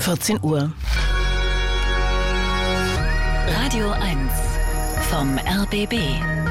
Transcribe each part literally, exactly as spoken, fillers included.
vierzehn Uhr. Radio eins vom R B B.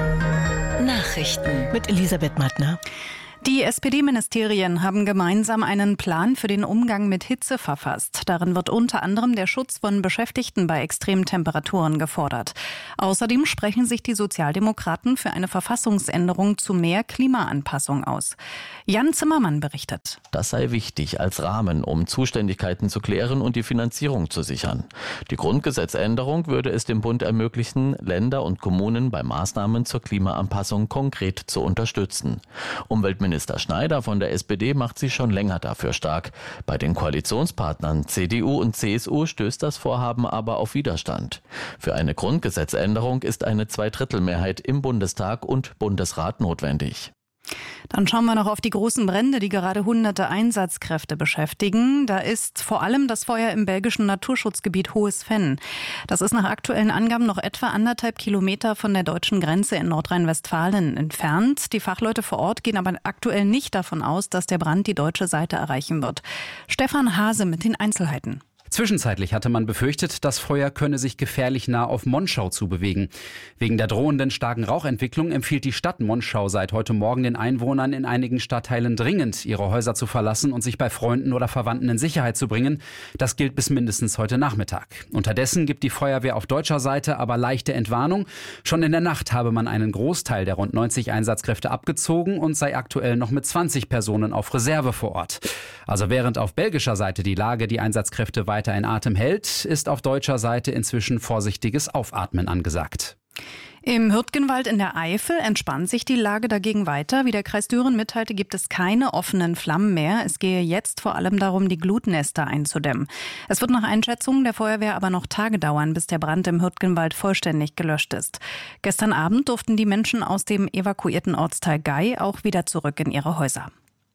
Nachrichten mit Elisabeth Mattner. Die S P D-Ministerien haben gemeinsam einen Plan für den Umgang mit Hitze verfasst. Darin wird unter anderem der Schutz von Beschäftigten bei extremen Temperaturen gefordert. Außerdem sprechen sich die Sozialdemokraten für eine Verfassungsänderung zu mehr Klimaanpassung aus. Jan Zimmermann berichtet. Das sei wichtig als Rahmen, um Zuständigkeiten zu klären und die Finanzierung zu sichern. Die Grundgesetzänderung würde es dem Bund ermöglichen, Länder und Kommunen bei Maßnahmen zur Klimaanpassung konkret zu unterstützen. Umweltminister Minister Schneider von der S P D macht sich schon länger dafür stark. Bei den Koalitionspartnern C D U und C S U stößt das Vorhaben aber auf Widerstand. Für eine Grundgesetzänderung ist eine Zweidrittelmehrheit im Bundestag und Bundesrat notwendig. Dann schauen wir noch auf die großen Brände, die gerade hunderte Einsatzkräfte beschäftigen. Da ist vor allem das Feuer im belgischen Naturschutzgebiet Hohes Venn. Das ist nach aktuellen Angaben noch etwa anderthalb Kilometer von der deutschen Grenze in Nordrhein-Westfalen entfernt. Die Fachleute vor Ort gehen aber aktuell nicht davon aus, dass der Brand die deutsche Seite erreichen wird. Stefan Hase mit den Einzelheiten. Zwischenzeitlich hatte man befürchtet, das Feuer könne sich gefährlich nah auf Monschau zubewegen. Wegen der drohenden starken Rauchentwicklung empfiehlt die Stadt Monschau seit heute Morgen den Einwohnern in einigen Stadtteilen dringend, ihre Häuser zu verlassen und sich bei Freunden oder Verwandten in Sicherheit zu bringen. Das gilt bis mindestens heute Nachmittag. Unterdessen gibt die Feuerwehr auf deutscher Seite aber leichte Entwarnung. Schon in der Nacht habe man einen Großteil der rund neunzig Einsatzkräfte abgezogen und sei aktuell noch mit zwanzig Personen auf Reserve vor Ort. Also während auf belgischer Seite die Lage die Einsatzkräfte weiter weiter in Atem hält, ist auf deutscher Seite inzwischen vorsichtiges Aufatmen angesagt. Im Hürtgenwald in der Eifel entspannt sich die Lage dagegen weiter. Wie der Kreis Düren mitteilte, gibt es keine offenen Flammen mehr. Es gehe jetzt vor allem darum, die Glutnester einzudämmen. Es wird nach Einschätzungen der Feuerwehr aber noch Tage dauern, bis der Brand im Hürtgenwald vollständig gelöscht ist. Gestern Abend durften die Menschen aus dem evakuierten Ortsteil Gei auch wieder zurück in ihre Häuser.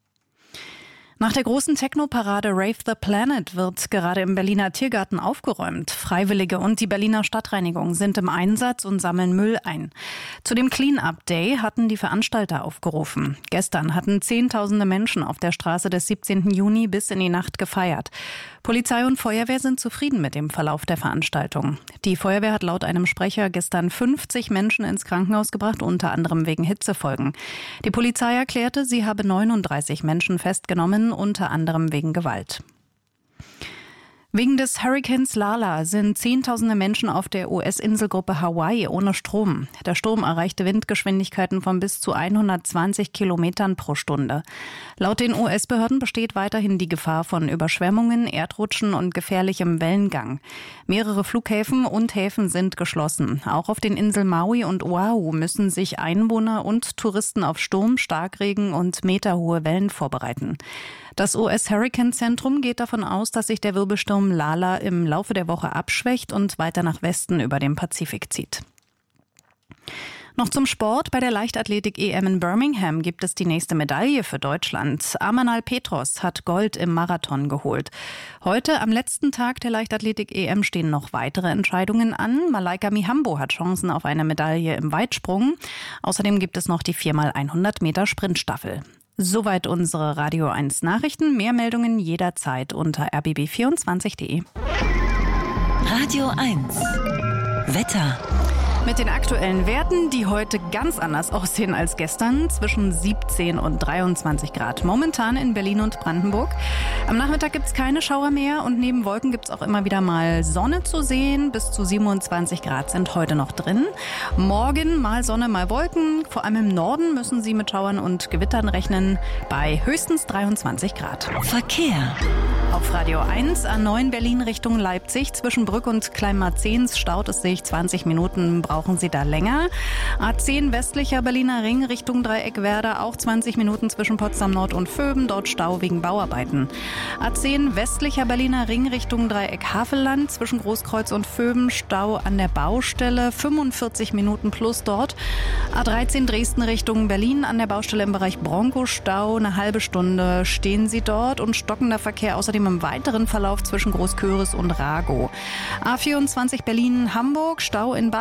Nach der großen Techno-Parade Rave the Planet wird gerade im Berliner Tiergarten aufgeräumt. Freiwillige und die Berliner Stadtreinigung sind im Einsatz und sammeln Müll ein. Zu dem Clean-Up Day hatten die Veranstalter aufgerufen. Gestern hatten Zehntausende Menschen auf der Straße des siebzehnten Juni bis in die Nacht gefeiert. Polizei und Feuerwehr sind zufrieden mit dem Verlauf der Veranstaltung. Die Feuerwehr hat laut einem Sprecher gestern fünfzig Menschen ins Krankenhaus gebracht, unter anderem wegen Hitzefolgen. Die Polizei erklärte, sie habe neununddreißig Menschen festgenommen, unter anderem wegen Gewalt. Wegen des Hurrikans Lala sind Zehntausende Menschen auf der U S-Inselgruppe Hawaii ohne Strom. Der Sturm erreichte Windgeschwindigkeiten von bis zu hundertzwanzig Kilometern pro Stunde. Laut den U S-Behörden besteht weiterhin die Gefahr von Überschwemmungen, Erdrutschen und gefährlichem Wellengang. Mehrere Flughäfen und Häfen sind geschlossen. Auch auf den Inseln Maui und Oahu müssen sich Einwohner und Touristen auf Sturm, Starkregen und meterhohe Wellen vorbereiten. Das U S-Hurricane-Zentrum geht davon aus, dass sich der Wirbelsturm Lala im Laufe der Woche abschwächt und weiter nach Westen über den Pazifik zieht. Noch zum Sport. Bei der Leichtathletik-E M in Birmingham gibt es die nächste Medaille für Deutschland. Amanal Petros hat Gold im Marathon geholt. Heute, am letzten Tag der Leichtathletik-E M, stehen noch weitere Entscheidungen an. Malaika Mihambo hat Chancen auf eine Medaille im Weitsprung. Außerdem gibt es noch die vier mal hundert Meter Sprintstaffel. Soweit unsere Radio eins Nachrichten. Mehr Meldungen jederzeit unter r b b vierundzwanzig punkt de. Radio eins Wetter. Mit den aktuellen Werten, die heute ganz anders aussehen als gestern, zwischen siebzehn und dreiundzwanzig Grad. Momentan in Berlin und Brandenburg. Am Nachmittag gibt es keine Schauer mehr und neben Wolken gibt es auch immer wieder mal Sonne zu sehen. Bis zu siebenundzwanzig Grad sind heute noch drin. Morgen mal Sonne, mal Wolken. Vor allem im Norden müssen Sie mit Schauern und Gewittern rechnen bei höchstens dreiundzwanzig Grad. Verkehr. Auf Radio eins, A neun Berlin Richtung Leipzig. Zwischen Brück und Kleinmarzehns staut es sich zwanzig Minuten. Brauchen Sie da länger. A zehn westlicher Berliner Ring Richtung Dreieckwerder, auch zwanzig Minuten zwischen Potsdam Nord und Vöben, dort Stau wegen Bauarbeiten. A zehn westlicher Berliner Ring Richtung Dreieck Havelland, zwischen Großkreuz und Vöben, Stau an der Baustelle, fünfundvierzig Minuten plus dort. A dreizehn Dresden Richtung Berlin, an der Baustelle im Bereich Bronco, Stau, eine halbe Stunde stehen Sie dort und stockender Verkehr außerdem im weiteren Verlauf zwischen Großköris und Ragow. A vierundzwanzig Berlin-Hamburg, Stau in beiden Richtungen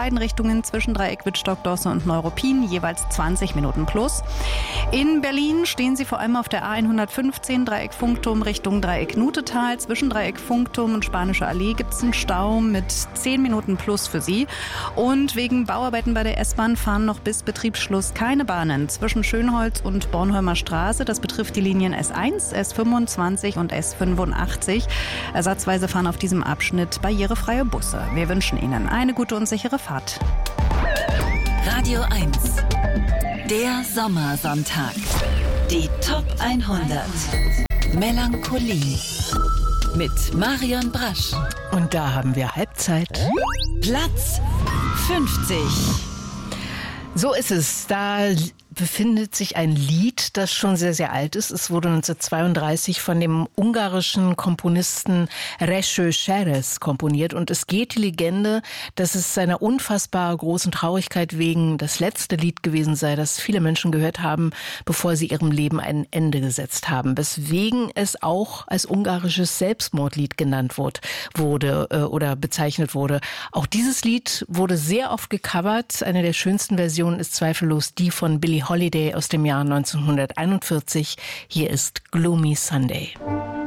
Richtungen zwischen Dreieck Wittstock, Dosse und Neuruppin, jeweils zwanzig Minuten plus. In Berlin stehen Sie vor allem auf der A hundertfünfzehn Dreieck Funkturm Richtung Dreieck Nutetal. Zwischen Dreieck Funkturm und Spanische Allee gibt es einen Stau mit zehn Minuten plus für Sie. Und wegen Bauarbeiten bei der S-Bahn fahren noch bis Betriebsschluss keine Bahnen zwischen Schönholz und Bornholmer Straße. Das betrifft die Linien S eins, S fünfundzwanzig und S fünfundachtzig. Ersatzweise fahren auf diesem Abschnitt barrierefreie Busse. Wir wünschen Ihnen eine gute und sichere Fahrt. Radio eins. Der Sommersonntag. Die Top hundert. Melancholie. Mit Marion Brasch. Und da haben wir Halbzeit. Platz fünfzig. So ist es. Da befindet sich ein Lied, das schon sehr, sehr alt ist. Es wurde neunzehnhundertzweiunddreißig von dem ungarischen Komponisten Rezső Seress komponiert. Und es geht die Legende, dass es seiner unfassbar großen Traurigkeit wegen das letzte Lied gewesen sei, das viele Menschen gehört haben, bevor sie ihrem Leben ein Ende gesetzt haben. Weswegen es auch als ungarisches Selbstmordlied genannt wurde äh, oder bezeichnet wurde. Auch dieses Lied wurde sehr oft gecovert. Eine der schönsten Versionen ist zweifellos die von Billie Holiday aus dem Jahr neunzehnhunderteinundvierzig. Hier ist Gloomy Sunday.